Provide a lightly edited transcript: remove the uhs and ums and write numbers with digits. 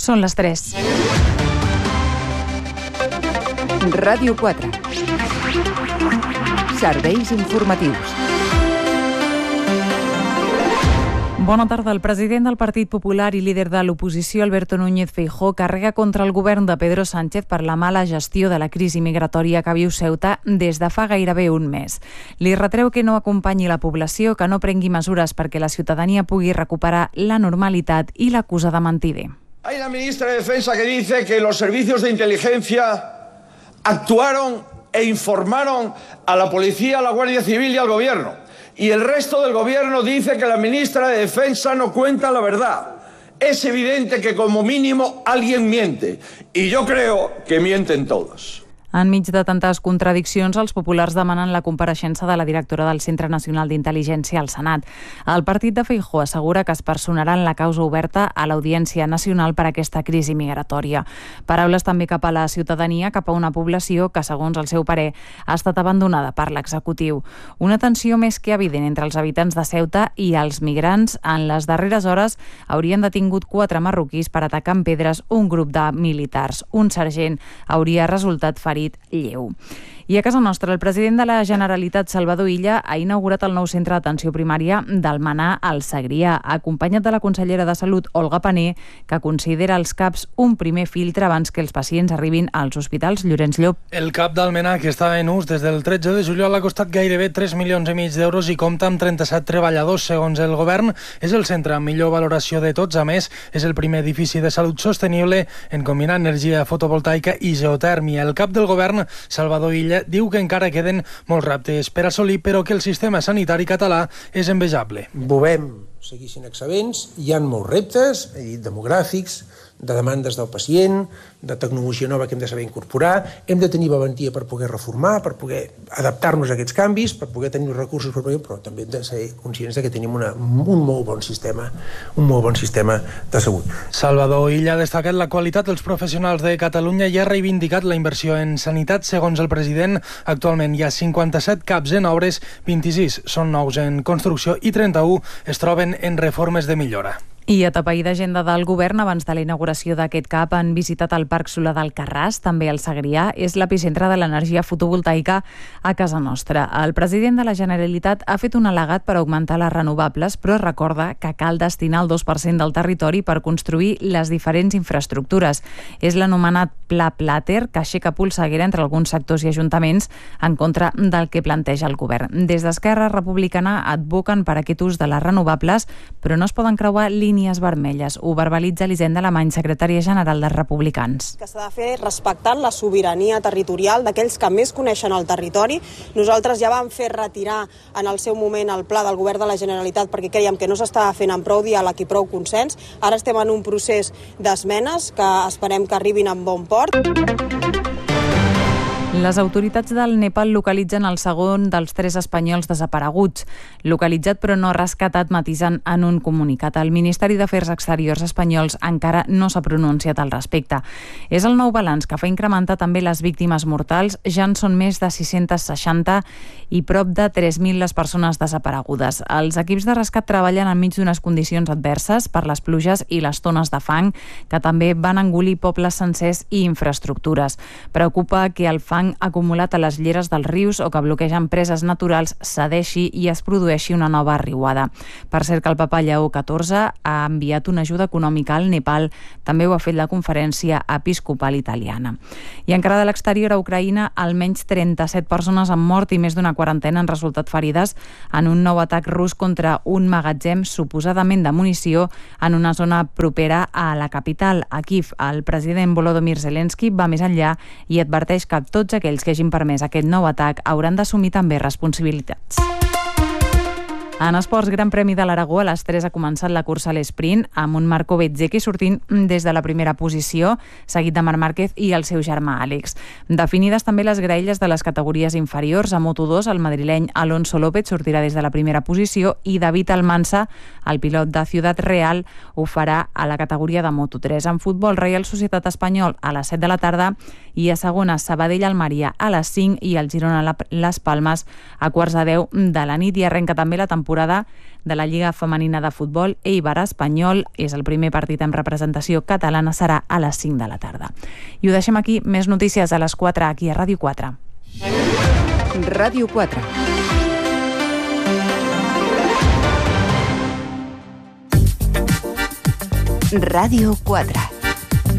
Són les 3. Ràdio 4. Serveis informatius. Bona tarda. El president del Partit Popular i líder de l'oposició, Alberto Núñez Feijóo, carrega contra el govern de Pedro Sánchez per la mala gestió de la crisi migratòria que viu Ceuta des de fa gairebé un mes. Li retreu que no acompanyi la població, que no prengui mesures perquè la ciutadania pugui recuperar la normalitat i l'acusa de mentider. Hay una ministra de Defensa que dice que los servicios de inteligencia actuaron e informaron a la policía, a la Guardia Civil y al gobierno. Y el resto del gobierno dice que la ministra de Defensa no cuenta la verdad. Es evidente que como mínimo alguien miente. Y yo creo que mienten todos. Enmig de tantes contradiccions, els populars demanen la compareixença de la directora del Centre Nacional d'Intel·ligència al Senat. El partit de Feijóo assegura que es personarà en la causa oberta a l'Audiència Nacional per aquesta crisi migratòria. Paraules també cap a la ciutadania, cap a una població que, segons el seu parer, ha estat abandonada per l'executiu. Una tensió més que evident entre els habitants de Ceuta i els migrants. En les darreres hores haurien detingut 4 marroquís per atacar amb pedres un grup de militars. Un sergent hauria resultat ferit lleu. I a casa nostra, el president de la Generalitat, Salvador Illa, ha inaugurat el nou centre d'atenció primària d'Almenar al Segrià, acompanyat de la consellera de Salut, Olga Pané, que considera els CAPs un primer filtre abans que els pacients arribin als hospitals. Llorenç Llop. El CAP d'Almenar, que està en ús des del 13 de juliol, ha costat gairebé 3,5 milions d'euros i compta amb 37 treballadors. Segons el govern, és el centre amb millor valoració de tots. A més, és el primer edifici de salut sostenible en combinar energia fotovoltaica i geotèrmia. El cap del govern, Salvador Illa, diu que encara queden molts reptes per assolir, però que el sistema sanitari català és envejable. Volem seguir sent excel·lents, hi ha molts reptes, demogràfics, de demandes del pacient, de tecnologia nova que hem de saber incorporar, hem de tenir valentia per poder reformar, per poder adaptar-nos a aquests canvis, per poder tenir els recursos, però també hem de ser conscients que tenim un molt bon sistema de salut. Salvador Illa ha destacat la qualitat dels professionals de Catalunya i ha reivindicat la inversió en sanitat. Segons el president, actualment hi ha 57 CAPs en obres, 26 són nous en construcció i 31 es troben en reformes de millora. I atapeïda agenda del govern, abans de la inauguració d'aquest CAP, han visitat el Parc Solar d'Alcarràs, també el Segrià. És l'epicentre de l'energia fotovoltaica a casa nostra. El president de la Generalitat ha fet un al·legat per augmentar les renovables, però recorda que cal destinar el 2% del territori per construir les diferents infraestructures. És l'anomenat Pla Plater, que aixeca polseguera entre alguns sectors i ajuntaments en contra del que planteja el govern. Des d'Esquerra Republicana advoquen per aquest ús de les renovables, però no es poden creuar línies vermelles. Ho verbalitza Elisenda Alemany, secretària general dels Republicans. Que s'ha de fer respectant la sobirania territorial d'aquells que més coneixen el territori. Nosaltres ja vam fer retirar en el seu moment el pla del govern de la Generalitat perquè creiem que no s'estava fent amb prou diàleg i prou consens. Ara estem en un procés d'esmenes que esperem que arribin amb bon port. Les autoritats del Nepal localitzen el segon dels 3 espanyols desapareguts. Localitzat però no rescatat, matisen en un comunicat. El Ministeri d'Afers Exteriors espanyols encara no s'ha pronunciat al respecte. És el nou balanç que fa incrementar també les víctimes mortals. Ja en són més de 660 i prop de 3.000 les persones desaparegudes. Els equips de rescat treballen enmig d'unes condicions adverses per les pluges i les tones de fang que també van engolir pobles sencers i infraestructures. Preocupa que el fang acumulat a les lleres dels rius o que bloquegen preses naturals cedeixi i es produeixi una nova riuada. Per cert que el papa Lleó XIV ha enviat una ajuda econòmica al Nepal, també ho ha fet la Conferència Episcopal Italiana. I encara de l'exterior, a Ucraïna, almenys 37 persones han mort i més d'una quarantena han resultat ferides en un nou atac rus contra un magatzem suposadament de munició en una zona propera a la capital, a Kíev. El president Volodymyr Zelensky va més enllà i adverteix que tots aquells que hagin permès aquest nou atac hauran d'assumir també responsabilitats. En esports, Gran Premi de l'Aragó, a les 3 ha començat la cursa a l'esprint amb un Marco Bezzecchi sortint des de la primera posició, seguit de Marc Márquez i el seu germà Àlex. Definides també les graelles de les categories inferiors. A Moto2, el madrileny Alonso López sortirà des de la primera posició i David Almansa, el pilot de Ciudad Real, ho farà a la categoria de Moto3. En futbol, Reial Societat Espanyol a les 7 de la tarda i a segona Sabadell-Almeria a les 5 i el Girona-Les Palmes a quarts de 10 de la nit. I arrenca també la temporada temporada de la Lliga Femenina de Futbol Eibar-Espanyol. És el primer partit amb representació catalana, serà a les 5 de la tarda. I ho deixem aquí, més notícies a les 4 aquí a Ràdio 4. Ràdio 4. Ràdio 4.